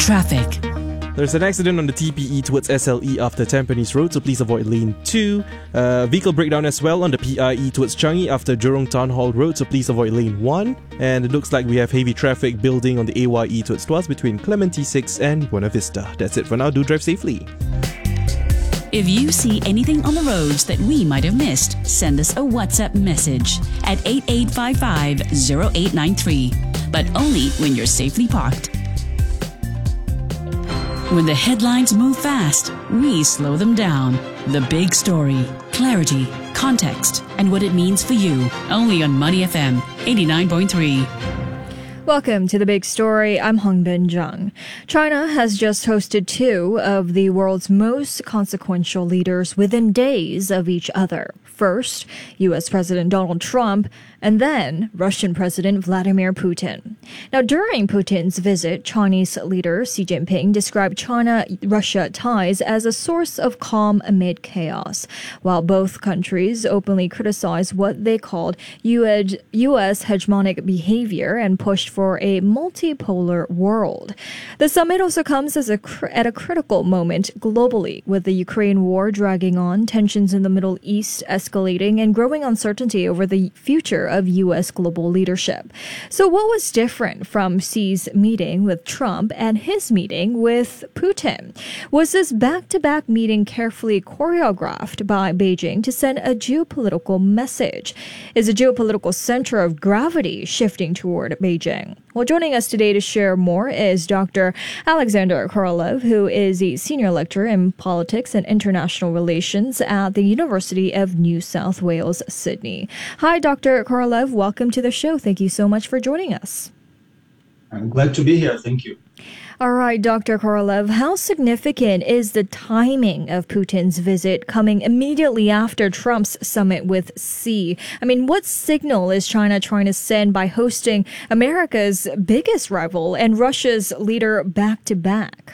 traffic. There's an accident on the TPE towards SLE after Tampines Road, so please avoid lane 2. Vehicle breakdown as well on the PIE towards Changi after Jurong Town Hall Road, so please avoid lane 1. And it looks like we have heavy traffic building on the AYE towards Tuas between Clementi 6 and Buena Vista. That's it for now. Do drive safely. If you see anything on the roads that we might have missed, send us a WhatsApp message at 8855-0893. But only when you're safely parked. When the headlines move fast, we slow them down. The big story, clarity, context, and what it means for you. Only on Money FM 89.3. Welcome to The Big Story. I'm Hongbin Jung. China has just hosted two of the world's most consequential leaders within days of each other. First, U.S. President Donald Trump, and then Russian President Vladimir Putin. Now, during Putin's visit, Chinese leader Xi Jinping described China-Russia ties as a source of calm amid chaos, while both countries openly criticized what they called U.S. hegemonic behavior and pushed for a multipolar world. The summit also comes at a critical moment globally, with the Ukraine war dragging on, tensions in the Middle East escalating, and growing uncertainty over the future of U.S. global leadership. So what was different from Xi's meeting with Trump and his meeting with Putin? Was this back-to-back meeting carefully choreographed by Beijing to send a geopolitical message? Is the geopolitical center of gravity shifting toward Beijing? Well, joining us today to share more is Dr. Alexander Korolev, who is a senior lecturer in politics and international relations at the University of New South Wales, Sydney. Hi, Dr. Korolev. Welcome to the show. Thank you so much for joining us. I'm glad to be here. Thank you. All right, Dr. Korolev, how significant is the timing of Putin's visit coming immediately after Trump's summit with Xi? I mean, what signal is China trying to send by hosting America's biggest rival and Russia's leader back to back?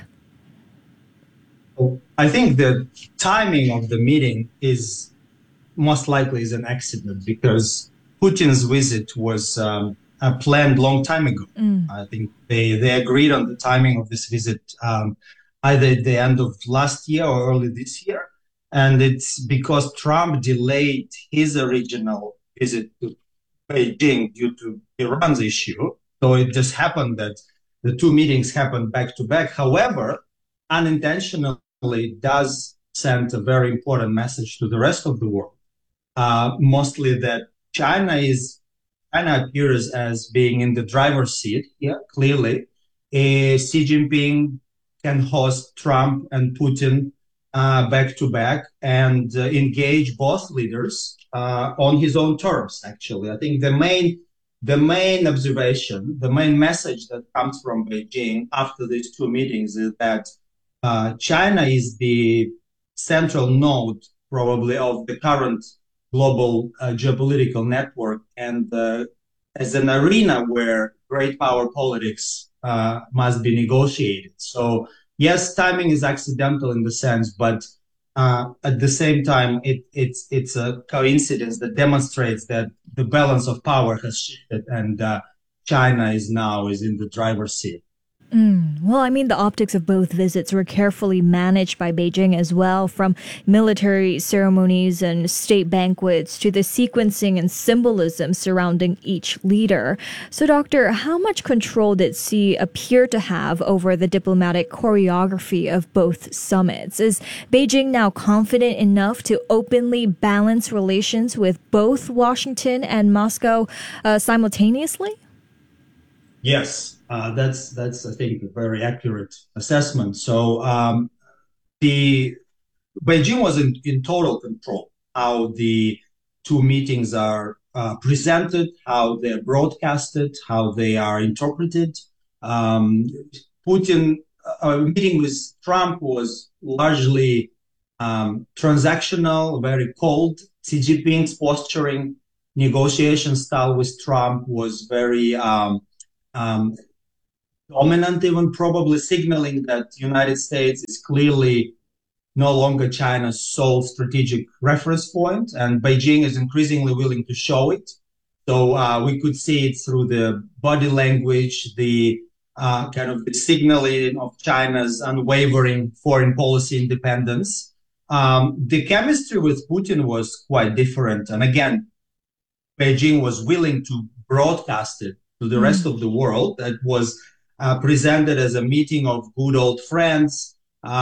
I think the timing of the meeting is most likely is an accident because Putin's visit was planned long time ago. I think they agreed on the timing of this visit either at the end of last year or early this year. And it's because Trump delayed his original visit to Beijing due to Iran's issue. So it just happened that the two meetings happened back to back. However, unintentionally it does send a very important message to the rest of the world, mostly that China appears as being in the driver's seat here, clearly. Xi Jinping can host Trump and Putin back to back and engage both leaders on his own terms, actually. I think the main observation, the main message that comes from Beijing after these two meetings is that China is the central node, probably, of the current global geopolitical network and as an arena where great power politics must be negotiated. So yes, timing is accidental in the sense, but at the same time, it's a coincidence that demonstrates that the balance of power has shifted and China is in the driver's seat. Well, I mean, the optics of both visits were carefully managed by Beijing as well, from military ceremonies and state banquets to the sequencing and symbolism surrounding each leader. So, Doctor, how much control did Xi appear to have over the diplomatic choreography of both summits? Is Beijing now confident enough to openly balance relations with both Washington and Moscow simultaneously? Yes. That's I think a very accurate assessment. So the Beijing was in total control how the two meetings are presented, how they're broadcasted, how they are interpreted. Putin meeting with Trump was largely transactional, very cold. Xi Jinping's posturing negotiation style with Trump was very dominant, even probably signaling that the United States is clearly no longer China's sole strategic reference point, and Beijing is increasingly willing to show it. So we could see it through the body language, the kind of the signaling of China's unwavering foreign policy independence. The chemistry with Putin was quite different. And again, Beijing was willing to broadcast it to the rest of the world. It was presented as a meeting of good old friends.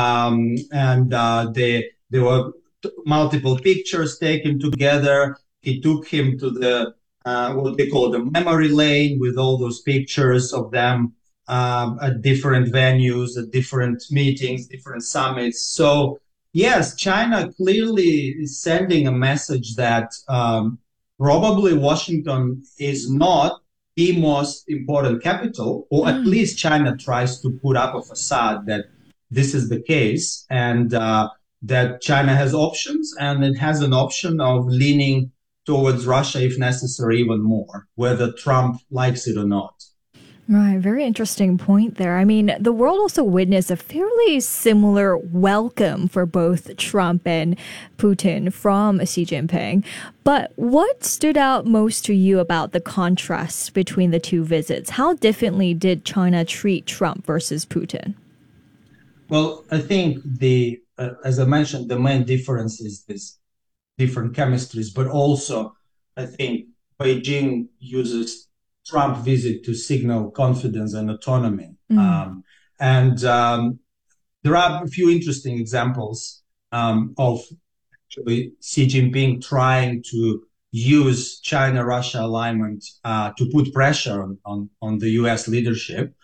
There were multiple pictures taken together. He took him to the what they call the memory lane with all those pictures of them at different venues, at different meetings, different summits. So yes, China clearly is sending a message that probably Washington is not the most important capital, or at least China tries to put up a facade that this is the case, and that China has options, and it has an option of leaning towards Russia if necessary even more, whether Trump likes it or not. Right, very interesting point there. I mean, the world also witnessed a fairly similar welcome for both Trump and Putin from Xi Jinping. But what stood out most to you about the contrast between the two visits? How differently did China treat Trump versus Putin? Well, I think as I mentioned, the main difference is this different chemistries, but also I think Beijing uses Trump visit to signal confidence and autonomy. There are a few interesting examples of actually Xi Jinping trying to use China-Russia alignment to put pressure on the U.S. leadership.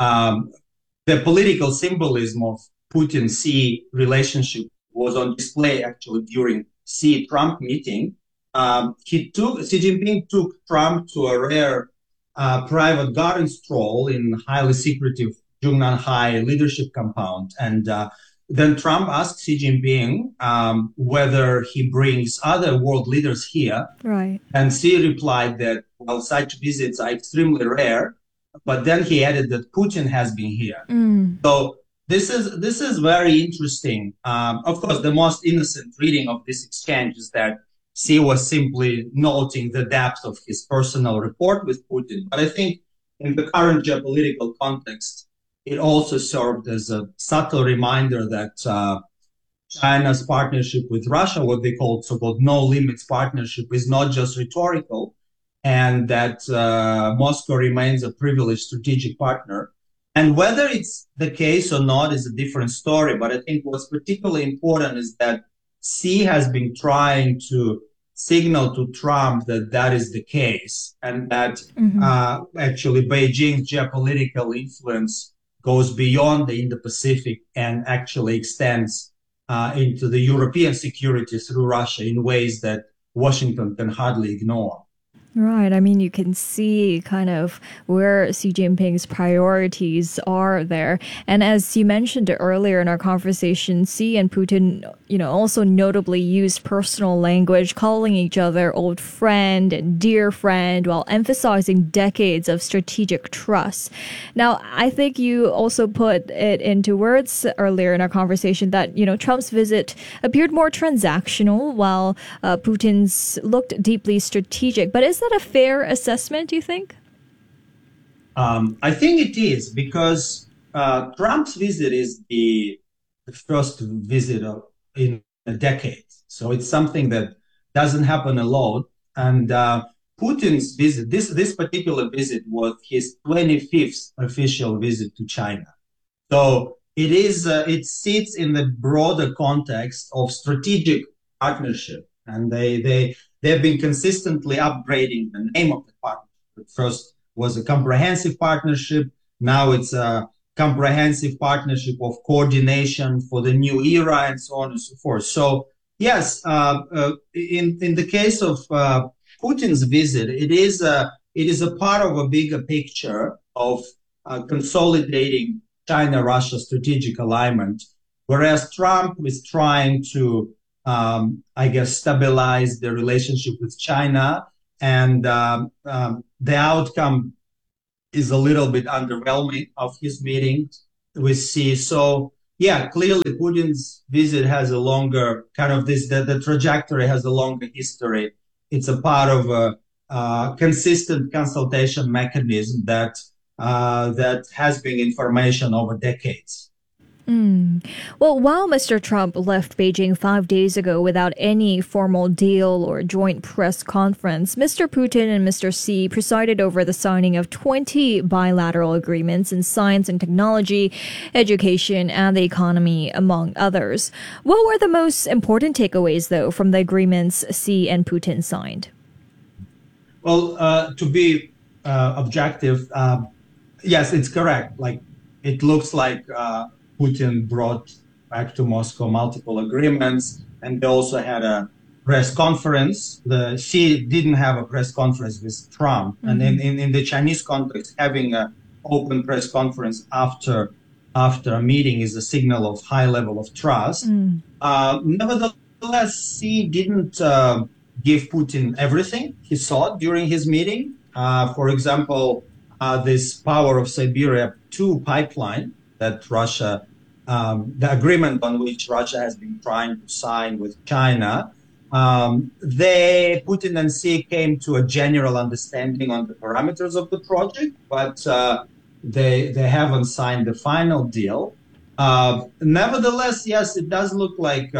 The political symbolism of Putin-Xi relationship was on display actually during Xi-Trump meeting. Xi Jinping took Trump to a rare private garden stroll in highly secretive Zhongnanhai leadership compound. And then Trump asked Xi Jinping whether he brings other world leaders here. Right. And Xi replied that, well, such visits are extremely rare. But then he added that Putin has been here. So this is very interesting. Of course, the most innocent reading of this exchange is that Xi was simply noting the depth of his personal rapport with Putin. But I think in the current geopolitical context, it also served as a subtle reminder that China's partnership with Russia, what they call so-called no-limits partnership, is not just rhetorical, and that Moscow remains a privileged strategic partner. And whether it's the case or not is a different story. But I think what's particularly important is that Xi has been trying to signal to Trump that that is the case, and that actually Beijing's geopolitical influence goes beyond the Indo-Pacific and actually extends into the European security through Russia in ways that Washington can hardly ignore. Right. I mean, you can see kind of where Xi Jinping's priorities are there. And as you mentioned earlier in our conversation, Xi and Putin, also notably used personal language, calling each other old friend and dear friend, while emphasizing decades of strategic trust. Now, I think you also put it into words earlier in our conversation that, Trump's visit appeared more transactional, while Putin's looked deeply strategic. But is that a fair assessment, do you think? I think it is, because Trump's visit is the first visit in a decade. So it's something that doesn't happen a lot. And Putin's visit, this particular visit was his 25th official visit to China. So it sits in the broader context of strategic partnership. And they've been consistently upgrading the name of the partnership. First was a comprehensive partnership. Now it's a comprehensive partnership of coordination for the new era, and so on and so forth. So yes, in the case of Putin's visit, it is a part of a bigger picture of consolidating China-Russia strategic alignment, whereas Trump is trying to stabilize the relationship with China, and the outcome is a little bit underwhelming of his meeting with Xi. So yeah, clearly Putin's visit has a longer the trajectory has a longer history. It's a part of a consistent consultation mechanism that that has been in formation over decades. Well, while Mr. Trump left Beijing 5 days ago without any formal deal or joint press conference, Mr. Putin and Mr. Xi presided over the signing of 20 bilateral agreements in science and technology, education, and the economy, among others. What were the most important takeaways, though, from the agreements Xi and Putin signed? Well, to be objective, yes, it's correct. Like, it looks like Putin brought back to Moscow multiple agreements, and they also had a press conference. Xi didn't have a press conference with Trump, and in the Chinese context, having an open press conference after a meeting is a signal of high level of trust. Nevertheless, Xi didn't give Putin everything he sought during his meeting. For example, this Power of Siberia 2 pipeline that Russia, the agreement on which Russia has been trying to sign with China, Putin and Xi came to a general understanding on the parameters of the project, but they haven't signed the final deal. Nevertheless, yes, it does look like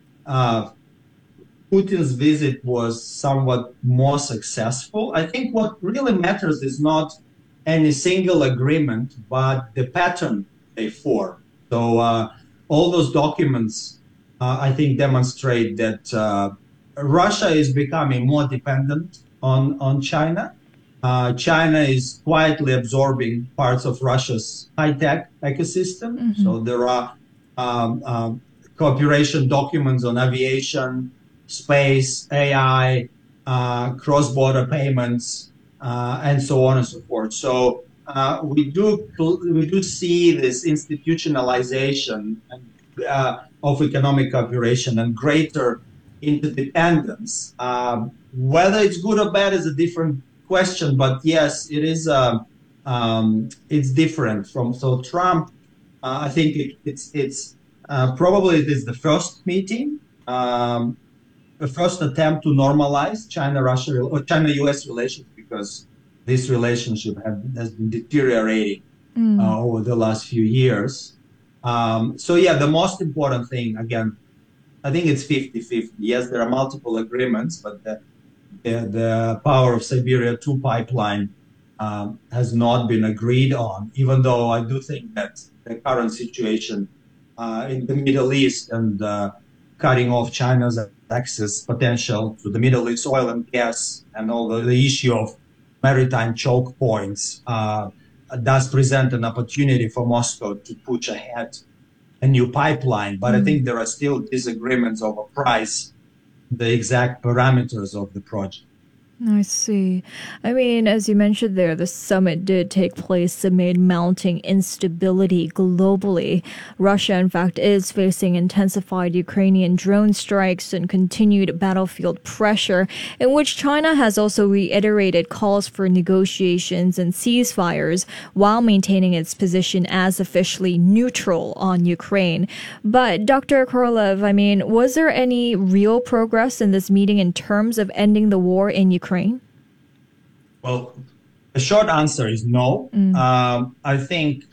Putin's visit was somewhat more successful. I think what really matters is not any single agreement, but the pattern they form. So all those documents, I think, demonstrate that Russia is becoming more dependent on China. China is quietly absorbing parts of Russia's high-tech ecosystem. So there are cooperation documents on aviation, space, AI, cross-border payments, and so on and so forth. So we do see this institutionalization of economic cooperation and greater interdependence. Whether it's good or bad is a different question, but yes, it is. It's different from. So Trump, I think it's probably it is the first meeting. The first attempt to normalize China-Russia or China-U.S. relations, because this relationship has been deteriorating over the last few years. So yeah, the most important thing, again, I think it's 50-50. Yes, there are multiple agreements, but the Power of Siberia 2 pipeline has not been agreed on, even though I do think that the current situation in the Middle East and cutting off China's access potential to the Middle East oil and gas and all the issue of maritime choke points does present an opportunity for Moscow to push ahead a new pipeline. But I think there are still disagreements over price, the exact parameters of the project. I see. I mean, as you mentioned there, the summit did take place amid mounting instability globally. Russia, in fact, is facing intensified Ukrainian drone strikes and continued battlefield pressure, in which China has also reiterated calls for negotiations and ceasefires while maintaining its position as officially neutral on Ukraine. But Dr. Korolev, I mean, was there any real progress in this meeting in terms of ending the war in Ukraine? Well, the short answer is no. I think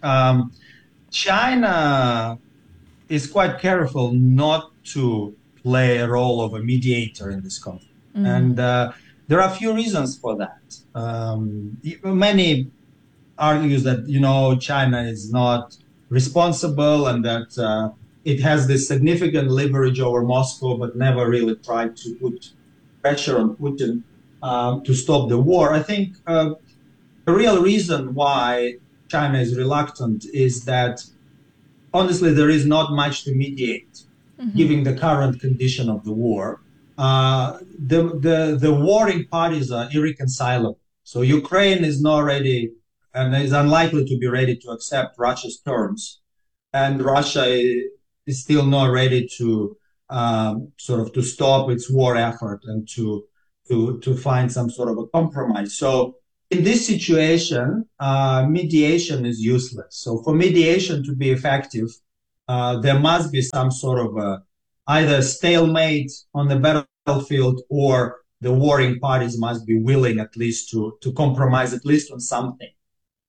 China is quite careful not to play a role of a mediator in this conflict. And there are a few reasons for that. Many argues that, China is not responsible and that it has this significant leverage over Moscow, but never really tried to put pressure on Putin to stop the war. I think the real reason why China is reluctant is that, honestly, there is not much to mediate, given the current condition of the war. The warring parties are irreconcilable. So Ukraine is not ready and is unlikely to be ready to accept Russia's terms. And Russia is still not ready to to stop its war effort and to find some sort of a compromise. So in this situation, mediation is useless. So for mediation to be effective, there must be some sort of either stalemate on the battlefield, or the warring parties must be willing at least to compromise at least on something.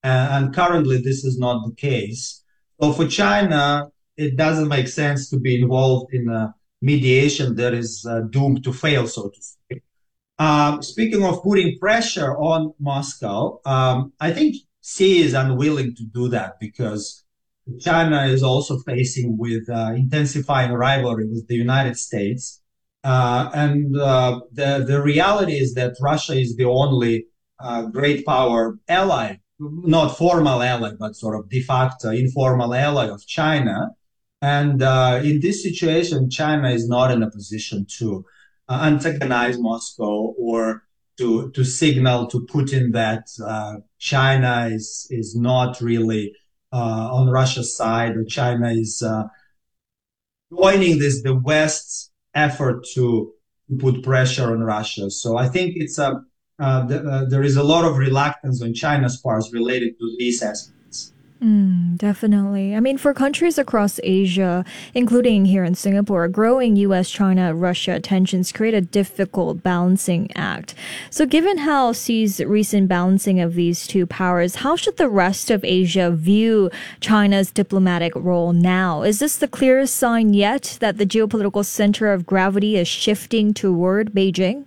And currently, this is not the case. So for China, it doesn't make sense to be involved in a mediation that is doomed to fail, so to speak. Speaking of putting pressure on Moscow, I think Xi is unwilling to do that because China is also facing with intensifying rivalry with the United States. And the reality is that Russia is the only great power ally, not formal ally, but sort of de facto informal ally of China. And in this situation, China is not in a position to antagonize Moscow or to signal to Putin that China is not really on Russia's side, or China is joining the West's effort to put pressure on Russia. So I think there is a lot of reluctance on China's part related to these aspects. Definitely. I mean, for countries across Asia, including here in Singapore, growing U.S., China, Russia tensions create a difficult balancing act. So given how Xi's recent balancing of these two powers, how should the rest of Asia view China's diplomatic role now? Is this the clearest sign yet that the geopolitical center of gravity is shifting toward Beijing?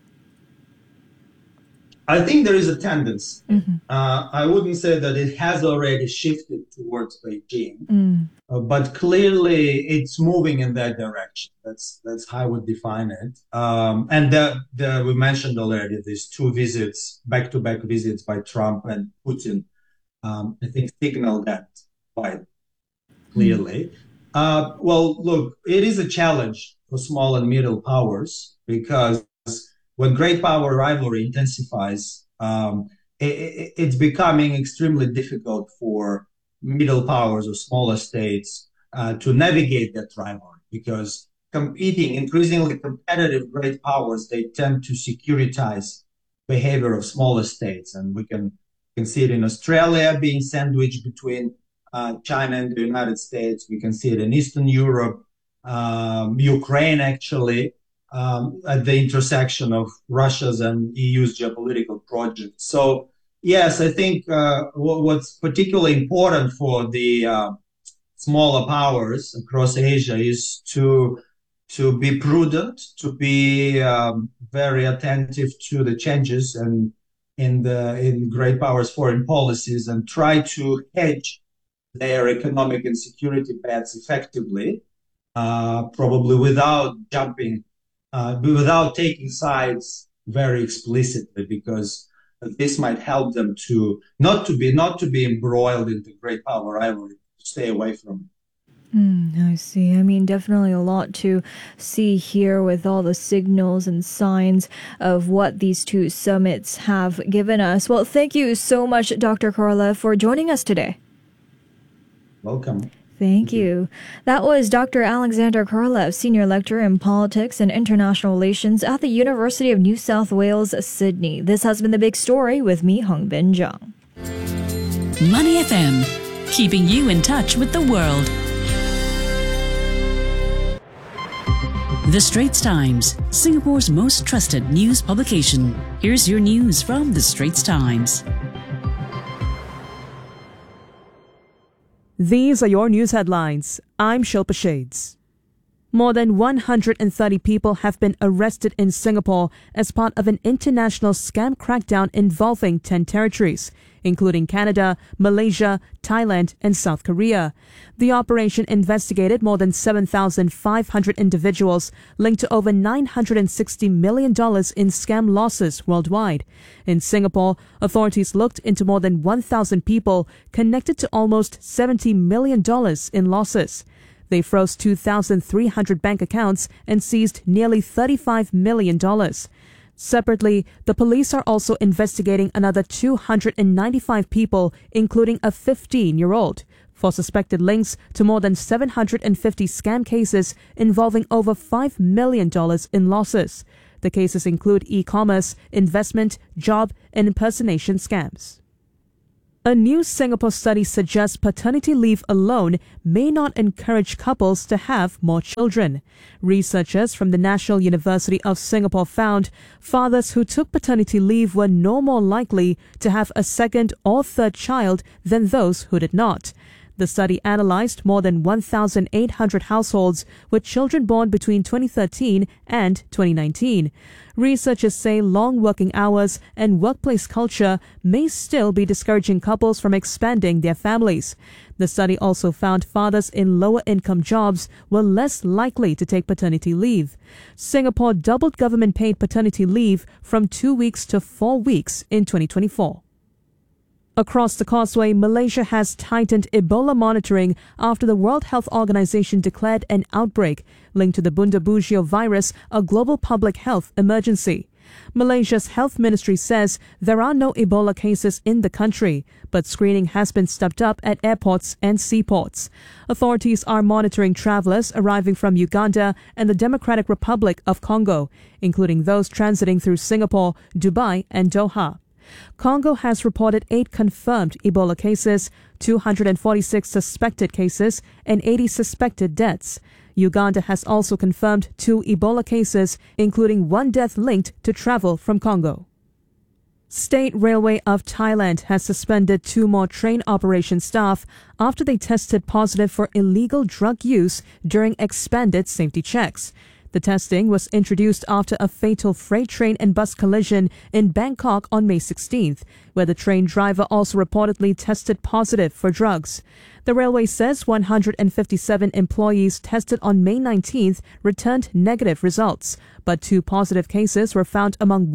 I think there is a tendency. I wouldn't say that it has already shifted towards Beijing, but clearly it's moving in that direction. That's how I would define it. And we mentioned already these two visits, back-to-back visits by Trump and Putin. I think signal that quite clearly. Well, look, it is a challenge for small and middle powers because when great power rivalry intensifies, it's becoming extremely difficult for middle powers or smaller states to navigate that rivalry because competing, increasingly competitive great powers, they tend to securitize behavior of smaller states. And we can see it in Australia being sandwiched between China and the United States. We can see it in Eastern Europe, Ukraine actually, at the intersection of Russia's and EU's geopolitical projects. So, yes, I think what's particularly important for the smaller powers across Asia is to be prudent, to be very attentive to the changes and in great powers' foreign policies and try to hedge their economic and security bets effectively, probably without taking sides very explicitly, because this might help them to not to be embroiled into great power rivalry, to stay away from it. I see. I mean, definitely a lot to see here with all the signals and signs of what these two summits have given us. Well, thank you so much, Dr. Korolev, for joining us today. Welcome. Thank you. That was Dr. Alexander Korolev, Senior Lecturer in Politics and International Relations at the University of New South Wales, Sydney. This has been The Big Story with me, Hongbin Zhang. Money FM, keeping you in touch with the world. The Straits Times, Singapore's most trusted news publication. Here's your news from The Straits Times. These are your news headlines. I'm Shilpa Shades. More than 130 people have been arrested in Singapore as part of an international scam crackdown involving 10 territories, including Canada, Malaysia, Thailand, and South Korea. The operation investigated more than 7,500 individuals linked to over $960 million in scam losses worldwide. In Singapore, authorities looked into more than 1,000 people connected to almost $70 million in losses. They froze 2,300 bank accounts and seized nearly $35 million. Separately, the police are also investigating another 295 people, including a 15-year-old, for suspected links to more than 750 scam cases involving over $5 million in losses. The cases include e-commerce, investment, job, and impersonation scams. A new Singapore study suggests paternity leave alone may not encourage couples to have more children. Researchers from the National University of Singapore found fathers who took paternity leave were no more likely to have a second or third child than those who did not. The study analyzed more than 1,800 households with children born between 2013 and 2019. Researchers say long working hours and workplace culture may still be discouraging couples from expanding their families. The study also found fathers in lower income jobs were less likely to take paternity leave. Singapore doubled government paid paternity leave from 2 weeks to 4 weeks in 2024. Across the causeway, Malaysia has tightened Ebola monitoring after the World Health Organization declared an outbreak linked to the Bunda Bugio virus a global public health emergency. Malaysia's health ministry says there are no Ebola cases in the country, but screening has been stepped up at airports and seaports. Authorities are monitoring travelers arriving from Uganda and the Democratic Republic of Congo, including those transiting through Singapore, Dubai, and Doha. Congo has reported 8 confirmed Ebola cases, 246 suspected cases, and 80 suspected deaths. Uganda has also confirmed 2 Ebola cases, including 1 death linked to travel from Congo. State Railway of Thailand has suspended 2 more train operation staff after they tested positive for illegal drug use during expanded safety checks. The testing was introduced after a fatal freight train and bus collision in Bangkok on May 16th, where the train driver also reportedly tested positive for drugs. The railway says 157 employees tested on May 19th returned negative results, but 2 positive cases were found among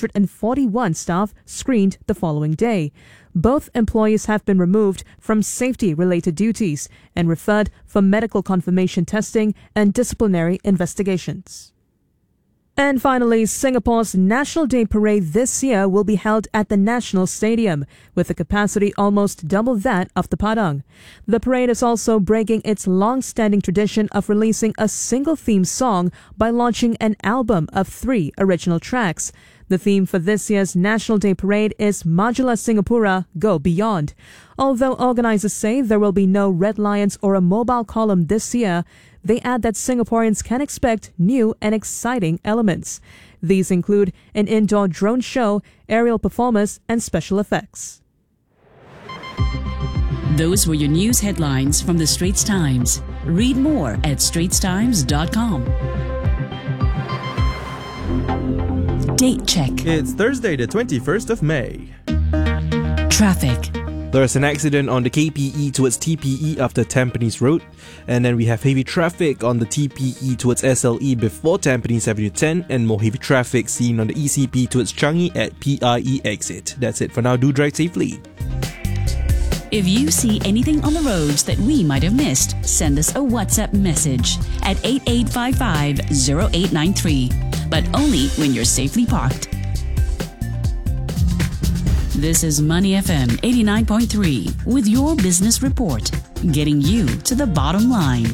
141 staff screened the following day. Both employees have been removed from safety-related duties and referred for medical confirmation testing and disciplinary investigations. And finally, Singapore's National Day Parade this year will be held at the National Stadium, with a capacity almost double that of the Padang. The parade is also breaking its long-standing tradition of releasing a single theme song by launching an album of 3 original tracks. The theme for this year's National Day Parade is Majulah Singapura, Go Beyond. Although organizers say there will be no red lions or a mobile column this year, they add that Singaporeans can expect new and exciting elements. These include an indoor drone show, aerial performers, and special effects. Those were your news headlines from the Straits Times. Read more at straitstimes.com. Date check. It's Thursday, the 21st of May. Traffic. There's an accident on the KPE towards TPE after Tampines Road, and then we have heavy traffic on the TPE towards SLE before Tampines Avenue 10, and more heavy traffic seen on the ECP towards Changi at PIE exit. That's it for now. Do drive safely. If you see anything on the roads that we might have missed, send us a WhatsApp message at 8855-0893, but only when you're safely parked. This is Money FM 89.3 with your business report, getting you to the bottom line.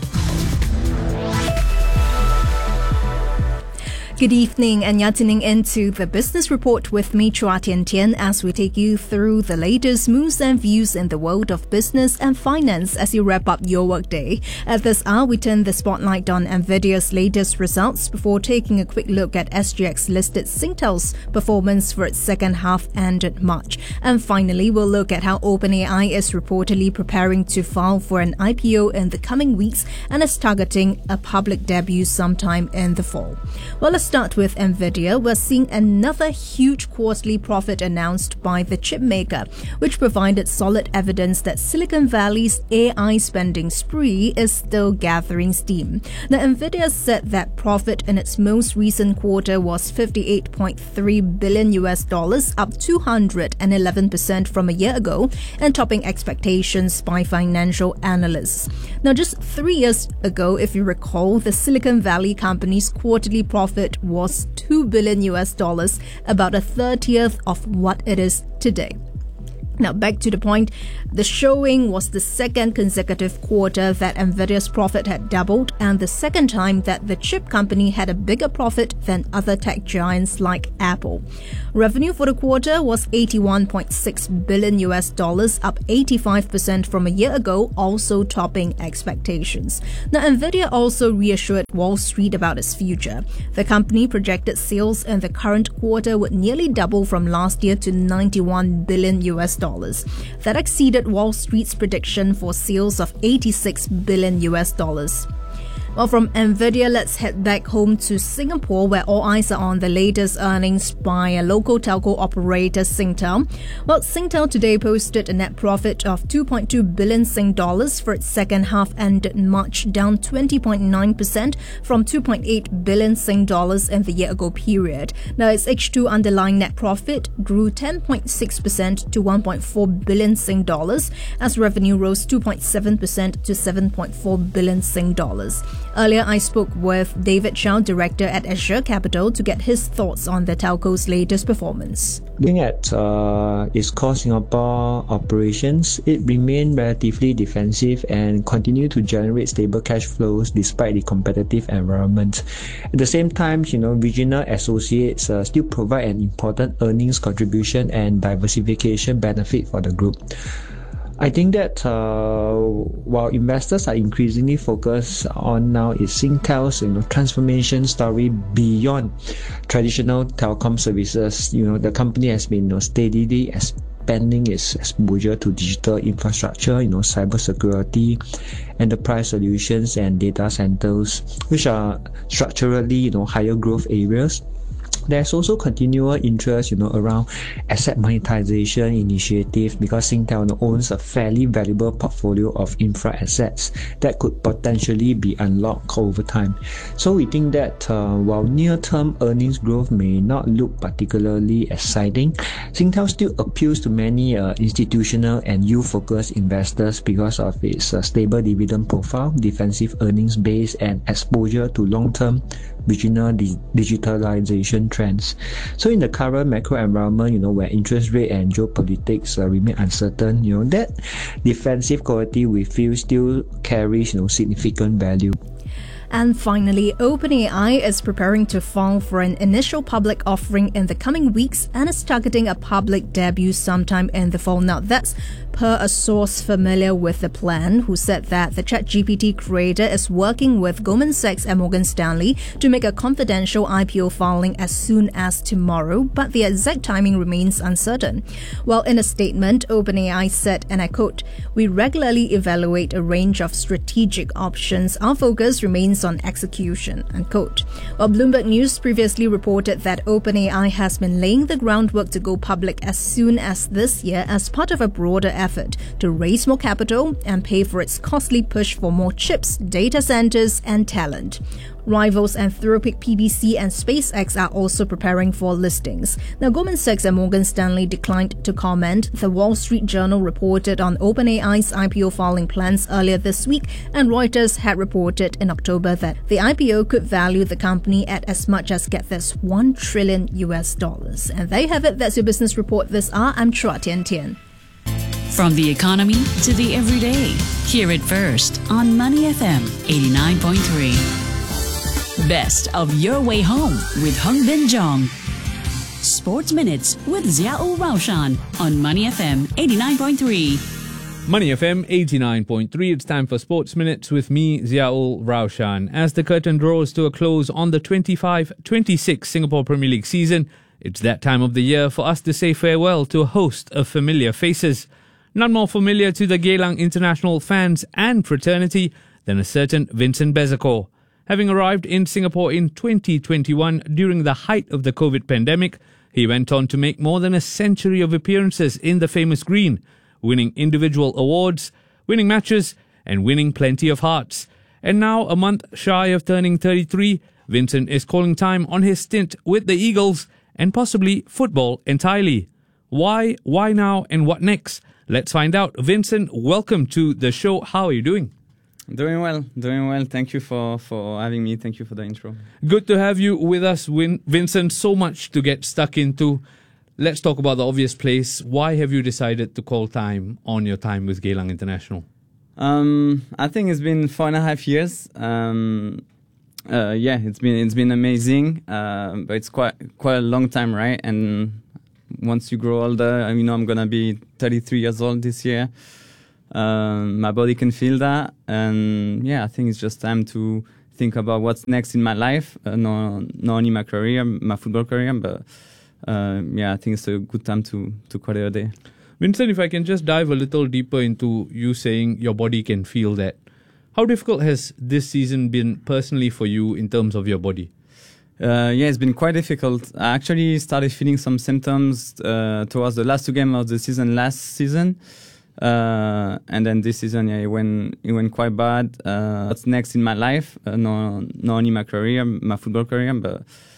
Good evening, and you're tuning into the Business Report with me, Chua Tian Tian, as we take you through the latest moves and views in the world of business and finance as you wrap up your workday. At this hour, we turn the spotlight on NVIDIA's latest results before taking a quick look at SGX-listed Singtel's performance for its second half ended March. And finally, we'll look at how OpenAI is reportedly preparing to file for an IPO in the coming weeks and is targeting a public debut sometime in the fall. Well, let's start with NVIDIA. We're seeing another huge quarterly profit announced by the chip maker, which provided solid evidence that Silicon Valley's AI spending spree is still gathering steam. Now, NVIDIA said that profit in its most recent quarter was $58.3 billion, up 211% from a year ago, and topping expectations by financial analysts. Now, just 3 years ago, if you recall, the Silicon Valley company's quarterly profit was $2 billion, about a 30th of what it is today. Now, back to the point, the showing was the second consecutive quarter that Nvidia's profit had doubled and the second time that the chip company had a bigger profit than other tech giants like Apple. Revenue for the quarter was $81.6 billion, up 85% from a year ago, also topping expectations. Now, Nvidia also reassured Wall Street about its future. The company projected sales in the current quarter would nearly double from last year to $91 billion. That exceeded Wall Street's prediction for sales of $86 billion. Well, from Nvidia, let's head back home to Singapore, where all eyes are on the latest earnings by a local telco operator, Singtel. Well, Singtel today posted a net profit of 2.2 billion Sing dollars for its second half ended March, down 20.9% from 2.8 billion Sing dollars in the year-ago period. Now, its H2 underlying net profit grew 10.6% to 1.4 billion Sing dollars, as revenue rose 2.7% to 7.4 billion Sing dollars. Earlier, I spoke with David Chow, director at Azure Capital, to get his thoughts on the telco's latest performance. Looking at its core Singapore operations, it remained relatively defensive and continued to generate stable cash flows despite the competitive environment. At the same time, regional associates still provide an important earnings contribution and diversification benefit for the group. I think that while investors are increasingly focused on now is Singtel's transformation story beyond traditional telecom services. The company has been steadily expanding its exposure to digital infrastructure, cybersecurity, enterprise solutions, and data centers, which are structurally higher growth areas. There's also continual interest, around asset monetization initiatives because Singtel owns a fairly valuable portfolio of infra assets that could potentially be unlocked over time. So we think that while near-term earnings growth may not look particularly exciting, Singtel still appeals to many institutional and youth-focused investors because of its stable dividend profile, defensive earnings base, and exposure to long-term regional digitalization trends. So in the current macro environment, where interest rate and geopolitics remain uncertain, that defensive quality we feel still carries significant value. And finally, OpenAI is preparing to file for an initial public offering in the coming weeks and is targeting a public debut sometime in the fall. Now, that's per a source familiar with the plan, who said that the ChatGPT creator is working with Goldman Sachs and Morgan Stanley to make a confidential IPO filing as soon as tomorrow, but the exact timing remains uncertain. Well, in a statement, OpenAI said, and I quote, "We regularly evaluate a range of strategic options. Our focus remains on execution," unquote. Well, Bloomberg News previously reported that OpenAI has been laying the groundwork to go public as soon as this year as part of a broader effort to raise more capital and pay for its costly push for more chips, data centers, and talent. Rivals Anthropic, PBC, and SpaceX are also preparing for listings. Now, Goldman Sachs and Morgan Stanley declined to comment. The Wall Street Journal reported on OpenAI's IPO filing plans earlier this week, and Reuters had reported in October that the IPO could value the company at as much as, get this, $1 trillion. And there you have it. That's your business report this hour. I'm Chua Tian Tian. From the economy to the everyday, hear it first on Money FM 89.3. Best of your way home with Hung Bin Jong. Sports Minutes with Ziaul Raushan on Money FM 89.3. Money FM 89.3. It's time for Sports Minutes with me, Ziaul Raushan. As the curtain draws to a close on the 25-26 Singapore Premier League season, it's that time of the year for us to say farewell to a host of familiar faces. None more familiar to the Geylang International fans and fraternity than a certain Vincent Bezecourt. Having arrived in Singapore in 2021 during the height of the COVID pandemic, he went on to make more than a century of appearances in the famous green, winning individual awards, winning matches, and winning plenty of hearts. And now, a month shy of turning 33, Vincent is calling time on his stint with the Eagles and possibly football entirely. Why now, and what next? Let's find out. Vincent, welcome to the show. How are you doing? Doing well. Thank you for having me. Thank you for the intro. Good to have you with us, Vincent. So much to get stuck into. Let's talk about the obvious place. Why have you decided to call time on your time with Geylang International? I think it's been 4.5 years. It's been amazing. But it's quite a long time, right? And once you grow older, I'm gonna be 33 years old this year. My body can feel that, and I think it's just time to think about what's next in my life. Not only my career, my football career, but I think it's a good time to call it a day. Vincent, if I can just dive a little deeper into you saying your body can feel that. How difficult has this season been personally for you in terms of your body? It's been quite difficult. I actually started feeling some symptoms towards the last 2 games of the season last season. And then this season, it went quite bad. What's next in my life? Not only my career, my football career, but